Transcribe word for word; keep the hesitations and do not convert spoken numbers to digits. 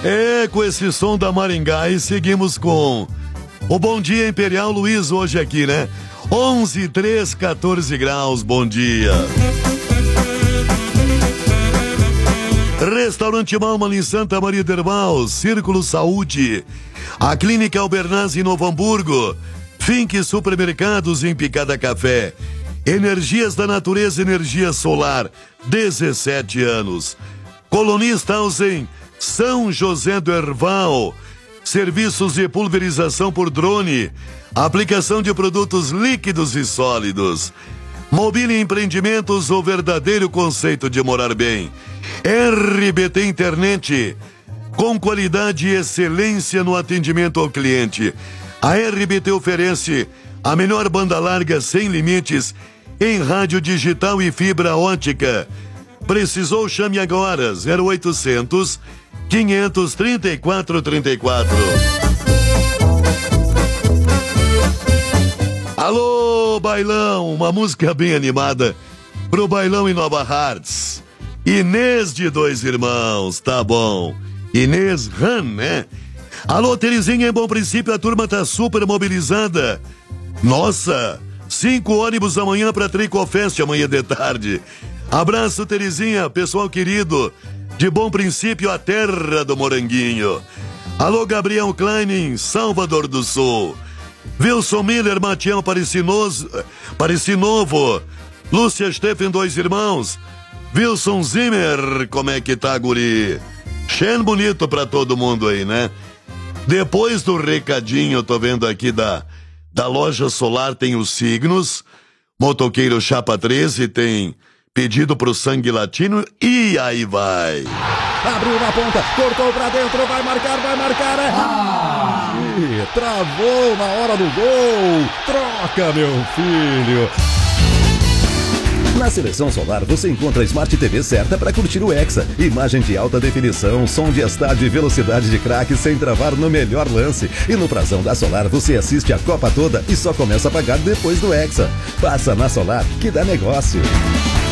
É, com esse som da Maringá e seguimos com o Bom Dia Imperial Luiz hoje aqui, né? onze, três, quatorze graus, bom dia. Restaurante Malman em Santa Maria do Herval, Círculo Saúde, a Clínica Albernaz em Novo Hamburgo, Fink Supermercados em Picada Café, Energias da Natureza, Energia Solar, dezessete anos. Colonista Housing, São José do Herval, serviços de pulverização por drone, aplicação de produtos líquidos e sólidos. Mobília Empreendimentos, o verdadeiro conceito de morar bem. R B T Internet, com qualidade e excelência no atendimento ao cliente. A R B T oferece a melhor banda larga sem limites em rádio digital e fibra ótica. Precisou? Chame agora, zero oitocentos, quinhentos, trinta e quatro, trinta e quatro. Alô, bailão, uma música bem animada pro bailão em Nova Hartz. Inês de Dois Irmãos, tá bom. Inês Han, né? Alô, Terezinha, em Bom Princípio, a turma tá super mobilizada. Nossa, cinco ônibus amanhã pra Tricofest, amanhã de tarde. Abraço, Terezinha, pessoal querido, de Bom Princípio, a terra do moranguinho. Alô, Gabriel Klein, em Salvador do Sul. Wilson Miller, Matião Parecinoso, Parecinovo, Lúcia Steffen, Dois Irmãos, Wilson Zimmer, como é que tá, guri? Cheio bonito pra todo mundo aí, né? Depois do recadinho, eu tô vendo aqui da, da loja solar, tem os signos, motoqueiro Chapa treze, tem pedido pro sangue latino e aí vai. Abriu na ponta, cortou pra dentro, vai marcar, vai marcar, é... Ah! Ih, travou na hora do gol, troca, meu filho. Na Seleção Solar você encontra a Smart T V certa para curtir o Hexa. Imagem de alta definição, som de estádio e velocidade de craque sem travar no melhor lance. E no prazão da Solar você assiste a Copa toda e só começa a pagar depois do Hexa. Passa na Solar que dá negócio.